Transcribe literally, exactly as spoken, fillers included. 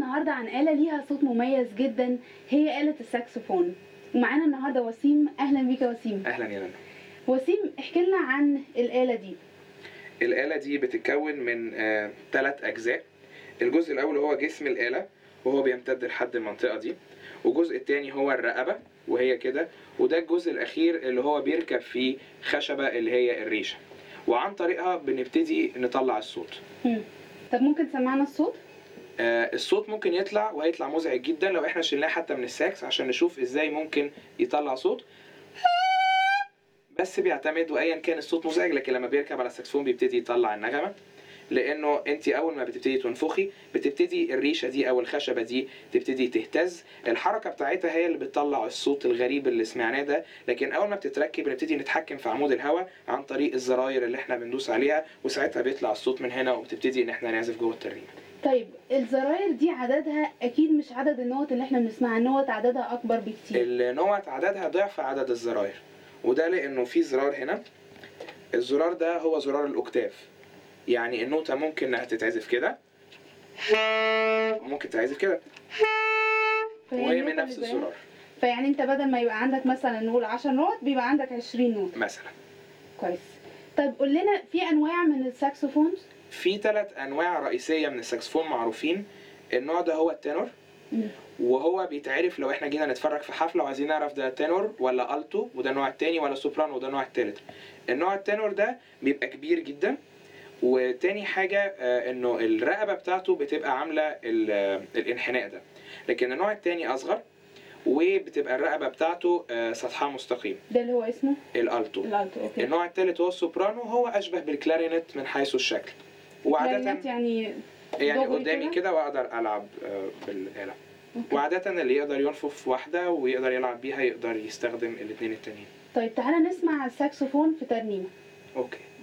النهارده عن آلة ليها صوت مميز جدا، هي آلة الساكسفون. ومعانا النهارده وسيم. اهلا بيك يا وسيم. اهلا يا رنا. وسيم، احكي لنا عن الآلة دي. الآلة دي بتتكون من ثلاث آه أجزاء. الجزء الأول هو جسم الآلة وهو بيمتد لحد المنطقة دي، والجزء الثاني هو الرقبة وهي كده، وده الجزء الأخير اللي هو بيركب فيه خشبة اللي هي الريشة، وعن طريقها بنبتدي نطلع الصوت. مم. طب ممكن تسمعنا الصوت؟ آه الصوت ممكن يطلع وهيطلع مزعج جدا لو احنا شلناه حتى من الساكس عشان نشوف ازاي ممكن يطلع صوت، بس بيعتمد وايا كان الصوت مزعج، لكن لما بيركب على الساكسفون بيبتدي يطلع النغمه، لانه انت اول ما بتبتدي تنفخي بتبتدي الريشه دي او الخشبه دي تبتدي تهتز، الحركه بتاعتها هي اللي بتطلع الصوت الغريب اللي سمعناه ده. لكن اول ما بتتركب بنبتدي نتحكم في عمود الهواء عن طريق الزراير اللي احنا بندوس عليها، وساعتها بيطلع الصوت من هنا وبتبتدي ان احنا نعزف جوه الترنيمه. طيب الزراير دي عددها اكيد مش عدد النوت اللي احنا بنسمعها، النوت عددها اكبر بكتير. النوت عددها ضعف عدد الزراير، وده لانه في زرار هنا، الزرار ده هو زرار الاوكتاف، يعني النوتة ممكن انها تتعزف كده وممكن تتعزف كده وهي من نفس الزرار. فيعني انت بدل ما يبقى عندك مثلا نقول عشر نوت بيبقى عندك عشرين نوت مثلا. كويس. طيب قول لنا في انواع من الساكسوفونز؟ في ثلاث انواع رئيسيه من الساكسفون معروفين. النوع ده هو التنور، وهو بيتعرف لو احنا جينا نتفرج في حفله وعايزين نعرف ده تنور ولا التو، وده النوع الثاني، ولا سوبرانو وده النوع الثالث. النوع التنور ده بيبقى كبير جدا، وتاني حاجه آه انه الرقبه بتاعته بتبقى عامله الانحناء ده، لكن النوع الثاني اصغر وبتبقى الرقبه بتاعته آه سطحها مستقيم، ده اللي هو اسمه الالتو. الالتو. اوكي. النوع الثالث هو السوبرانو، هو اشبه بالكلارينت من حيث الشكل، وعاده يعني يعني قدامي كده واقدر العب بالاله. وعاده اللي يقدر ينفخ في واحده ويقدر يلعب بيها يقدر يستخدم الاثنين التانيين. طيب تعالى نسمع الساكسوفون في ترنيمه. اوكي.